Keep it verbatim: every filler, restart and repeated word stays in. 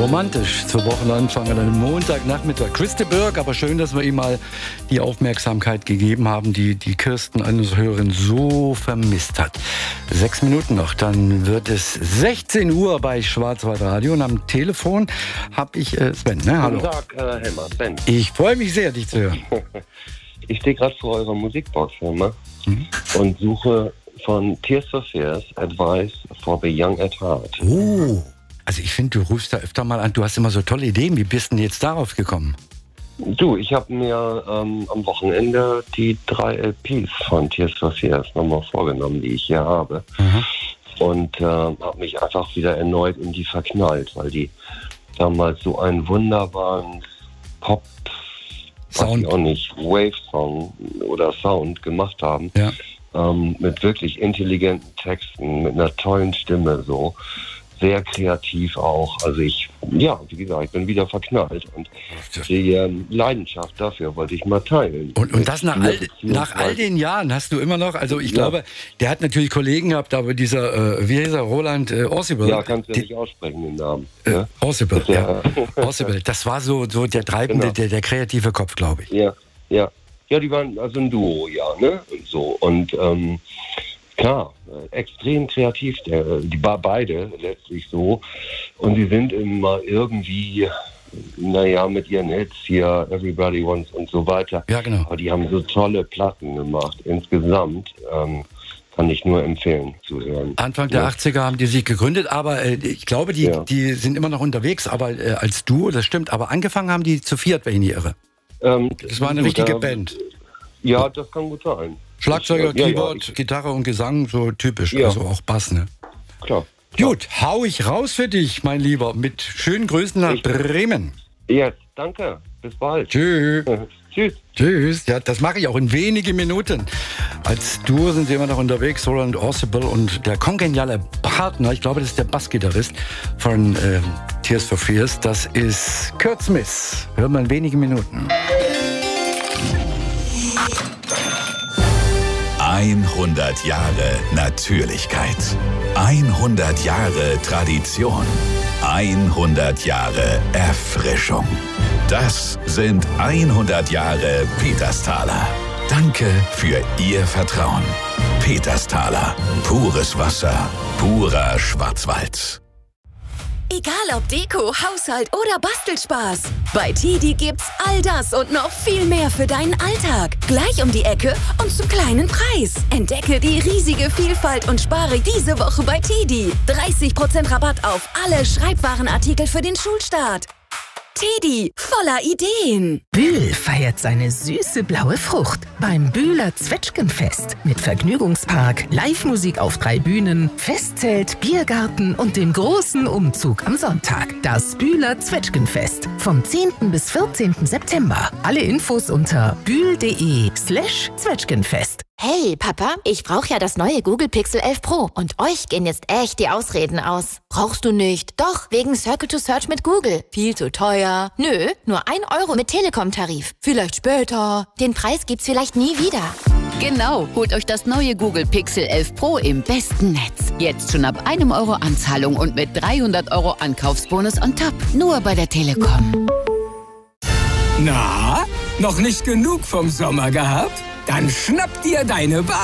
Romantisch zur Wochenanfang an einem Montagnachmittag. Chris de Burgh, aber schön, dass wir ihm mal die Aufmerksamkeit gegeben haben, die die Kirsten, unsere Hörerin, so vermisst hat. Sechs Minuten noch, dann wird es sechzehn Uhr bei Schwarzwaldradio und am Telefon habe ich äh, Sven. Ne? Hallo. Guten Tag, äh, Helmer, Sven. Ich freue mich sehr, dich zu hören. Ich stehe gerade vor eurer Musikbox, Helmer, mhm. und suche von Tears for Fears Advice for the Young at Heart. Oh. Also ich finde, du rufst da öfter mal an, du hast immer so tolle Ideen. Wie bist du denn jetzt darauf gekommen? Du, ich habe mir ähm, am Wochenende die drei L Ps von Tears for Fears nochmal vorgenommen, die ich hier habe. Mhm. Und äh, habe mich einfach wieder erneut in die verknallt, weil die damals so einen wunderbaren Pop, weiß ich auch nicht, Wave-Song oder Sound gemacht haben. Ja. Ähm, mit wirklich intelligenten Texten, mit einer tollen Stimme so. Sehr kreativ auch. Also ich, ja, wie gesagt, ich bin wieder verknallt und die ähm, Leidenschaft dafür wollte ich mal teilen. Und, und das nach all, nach all den Jahren hast du immer noch, also ich ja. glaube, der hat natürlich Kollegen gehabt, aber dieser, äh, wie heißt er, Roland äh, Orsibel. Ja, kannst du ja nicht aussprechen, den Namen. Äh, ja? Orsibel, ja. Orsibel, das war so, so der treibende, genau. der, der kreative Kopf, glaube ich. Ja, ja. Ja, die waren also ein Duo, ja, ne? Und so. Und ähm, klar, extrem kreativ, der, die war beide letztlich so. Und sie sind immer irgendwie, naja, mit ihren Hits hier, Everybody Wants und so weiter. Ja, genau. Aber die haben so tolle Platten gemacht. Insgesamt ähm, kann ich nur empfehlen zu hören. Anfang der ja. achtziger haben die sich gegründet, aber äh, ich glaube, die, ja. die sind immer noch unterwegs, aber äh, als Duo, das stimmt. Aber angefangen haben die zu viert, wenn ich nicht irre. Ähm, das war eine gut, richtige äh, Band. Ja, das kann gut sein. Schlagzeuger, ich, Keyboard, ja, ja, ich, Gitarre und Gesang, so typisch, ja. also auch Bass, ne? Klar. Gut, hau ich raus für dich, mein Lieber, mit schönen Grüßen nach ich, Bremen. Ja, danke, bis bald. Tschüss. Tschüss. Tschüss. Ja, das mache ich auch in wenigen Minuten. Als Duo sind sie immer noch unterwegs, Roland Orsibel und der kongeniale Partner, ich glaube, das ist der Bassgitarrist von äh, Tears for Fears, das ist Kurt Smith. Hören wir in wenigen Minuten. hundert Jahre Natürlichkeit. hundert Jahre Tradition. hundert Jahre Erfrischung. Das sind hundert Jahre Petersthaler. Danke für Ihr Vertrauen. Petersthaler. Pures Wasser. Purer Schwarzwald. Egal ob Deko, Haushalt oder Bastelspaß. Bei Tidi gibt's all das und noch viel mehr für deinen Alltag. Gleich um die Ecke und zum kleinen Preis. Entdecke die riesige Vielfalt und spare diese Woche bei Tidi. dreißig Prozent Rabatt auf alle Schreibwarenartikel für den Schulstart. Tidi, voller Ideen. Bühl feiert seine süße blaue Frucht beim Bühler Zwetschgenfest. Mit Vergnügungspark, Live-Musik auf drei Bühnen, Festzelt, Biergarten und dem großen Umzug am Sonntag. Das Bühler Zwetschgenfest vom zehnten bis vierzehnten September. Alle Infos unter bühl.de slash Zwetschgenfest. Hey, Papa, ich brauche ja das neue Google Pixel elf Pro und euch gehen jetzt echt die Ausreden aus. Brauchst du nicht? Doch, wegen Circle to Search mit Google. Viel zu teuer. Nö, nur ein Euro mit Telekom-Tarif. Vielleicht später. Den Preis gibt's vielleicht nie wieder. Genau, holt euch das neue Google Pixel elf Pro im besten Netz. Jetzt schon ab einem Euro Anzahlung und mit dreihundert Euro Ankaufsbonus on top. Nur bei der Telekom. Na, noch nicht genug vom Sommer gehabt? Dann schnapp dir deine Bar.